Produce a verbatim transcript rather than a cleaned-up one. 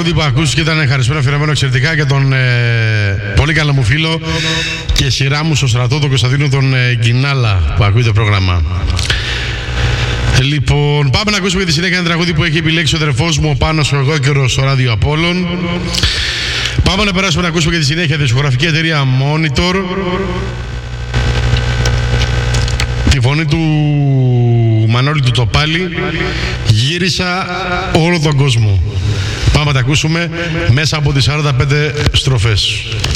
τραγούδι που ακούστηκε ήταν χαρισμένο, αφιερωμένο εξαιρετικά για τον ε, πολύ καλό μου φίλο και σειρά μου στο στρατό, τον Κωνσταντίνο τον ε, Γκινάλα, που ακούει το πρόγραμμα. Λοιπόν, πάμε να ακούσουμε τη συνέχεια ένα τραγούδι που έχει επιλέξει ο αδερφός μου, ο Πάνος ο Εγώκερος, στο ράδιο Απόλλων. Πάμε να περάσουμε να ακούσουμε και τη συνέχεια τη δισκογραφική εταιρεία Monitor. Τη φωνή του Μανώλη του Τοπάλη, γύρισα όλο τον κόσμο. Πάμε να τα ακούσουμε μέσα από τις σαράντα πέντε στροφές.